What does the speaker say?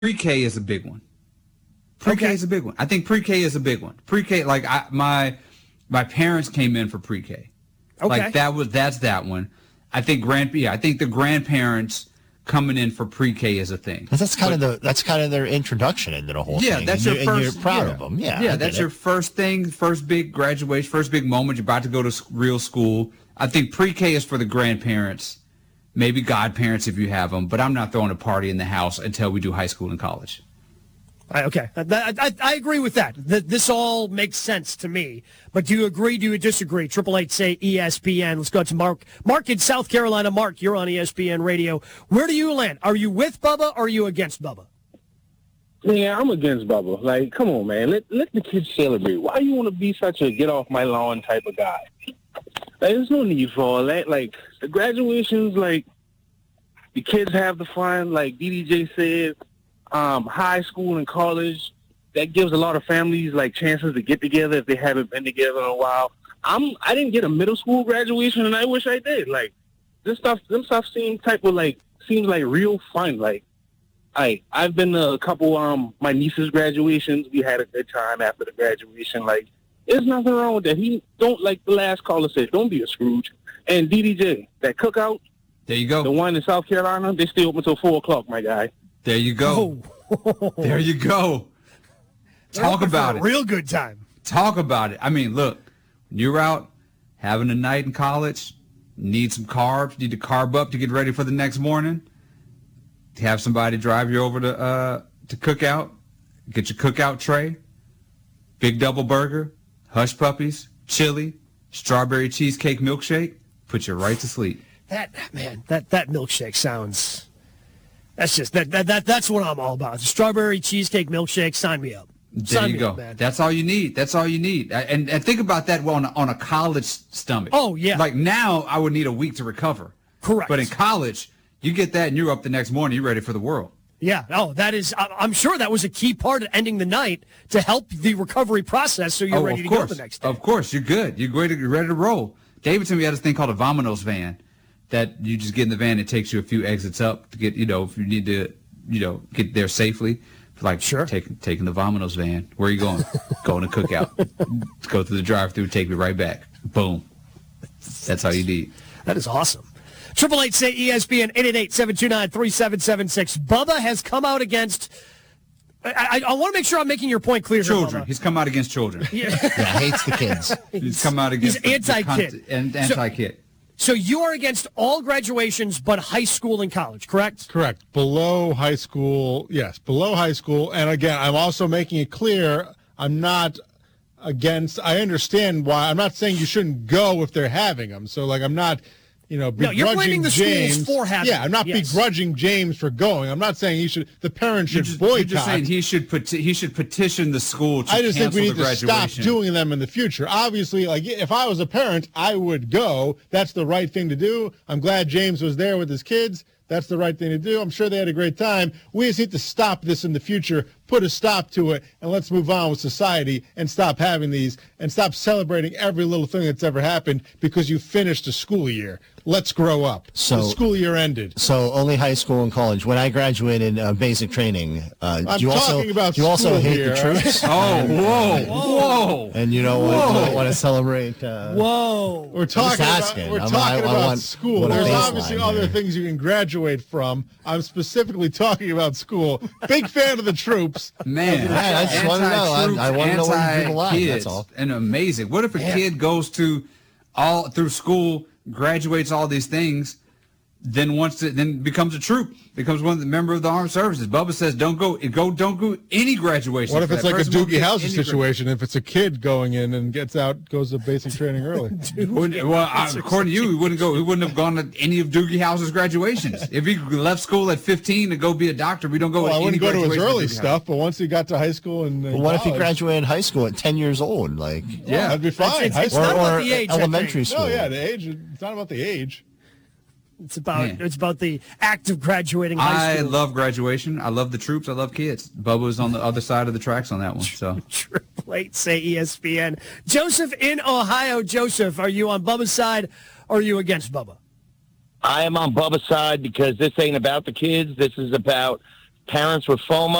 pre-K is a big one. Pre-K is a big one. I think pre-K is a big one. Pre-K, like my parents came in for pre-K. Okay. Like that's that one. I think I think the grandparents coming in for pre-K is a thing. That's kind of their introduction into the whole thing. Yeah, that's your first. And you're proud of them. Yeah, that's your first thing, first big graduation, first big moment. You're about to go to real school. I think pre-K is for the grandparents, maybe godparents if you have them. But I'm not throwing a party in the house until we do high school and college. Okay, I agree with that. This all makes sense to me. But do you agree? Do you disagree? 888 say ESPN. Let's go to Mark. Mark in South Carolina. Mark, you're on ESPN Radio. Where do you land? Are you with Bubba or are you against Bubba? Yeah, I'm against Bubba. Like, come on, man. Let the kids celebrate. Why you want to be such a get off my lawn type of guy? Like, there's no need for all that. Like, the graduations, like, the kids have the fun. Like DDJ said, high school and college, that gives a lot of families, like, chances to get together if they haven't been together in a while. I didn't get a middle school graduation, and I wish I did. Like, them stuff seems like real fun. Like, I've been to a couple my niece's graduations. We had a good time after the graduation. Like, there's nothing wrong with that. He don't, like the last caller said, don't be a Scrooge. And DDJ, that cookout, there you go. The one in South Carolina, they stay open until 4 o'clock, my guy. There you go. Oh. There you go. Talk about it. Real good time. Talk about it. I mean, look, you're out having a night in college, need some carbs, need to carb up to get ready for the next morning. Have somebody drive you over to Cookout, get your Cookout tray, big double burger, hush puppies, chili, strawberry cheesecake milkshake, put you right to sleep. That milkshake sounds. That's just that's what I'm all about. The strawberry cheesecake milkshake. Sign me up. There you go. Man. That's all you need. That's all you need. And think about that on a college stomach. Oh yeah. Like now, I would need a week to recover. Correct. But in college, you get that and you're up the next morning. You're ready for the world. Yeah. Oh, that is. I'm sure that was a key part of ending the night to help the recovery process. So you're ready to go the next day. Of course, you're good. You're ready to roll. Davidson, we had this thing called a Vominos van. That you just get in the van, it takes you a few exits up to get, if you need to, get there safely. Like, sure. Taking the Vominos van. Where are you going? Going to Cookout. Go through the drive-thru, take me right back. Boom. That's all you need. That is awesome. 888 say ESPN 888-729-3776. Bubba has come out against. I want to make sure I'm making your point clear. Children. Here, he's come out against children. Yeah, hates the kids. He's come out against. He's anti-kid. Anti-kid. So you are against all graduations but high school and college, correct? Correct. Below high school, yes, below high school. And again, I'm also making it clear I'm not against, I understand why. I'm not saying you shouldn't go if they're having them. So, like, I'm not, begrudging no, you're blaming the James schools for having I'm not begrudging James for going. I'm not saying the parents should boycott. You're just saying he should petition the school to cancel the graduation. I just think we need to stop doing them in the future. Obviously, like, if I was a parent, I would go. That's the right thing to do. I'm glad James was there with his kids. That's the right thing to do. I'm sure they had a great time. We just need to stop this in the future, put a stop to it, and let's move on with society and stop having these and stop celebrating every little thing that's ever happened because you finished a school year. Let's grow up. So the school year ended. So only high school and college. When I graduated basic training, do you also hate here. the troops? Whoa. And you don't want to celebrate. Whoa. We're talking about school. There's obviously other things you can graduate from. I'm specifically talking about school. Big fan of the troops. Man, I just want to know. I want to know where people lie. That's all. And amazing. What if a kid goes all through school, graduates all these things, then becomes a troop, becomes one of the member of the armed services? Bubba says, don't go any graduation. What if it's like a Doogie Howser situation? If it's a kid going in and goes to basic training early? According to you, he wouldn't have gone to any of Doogie Howser's graduations. If he left school at 15 to go be a doctor, we don't go. Well, I wouldn't go to his early stuff, but once he got to high school and what if he graduated high school at 10 years old? Like, yeah, that'd be fine. It's not about the age. Elementary school. No, yeah, the age. It's not about the age. It's about the act of graduating high school. I love graduation. I love the troops. I love kids. Bubba's on the other side of the tracks on that one. So 888 say ESPN. Joseph in Ohio. Joseph, are you on Bubba's side or are you against Bubba? I am on Bubba's side because this ain't about the kids. This is about parents with FOMO.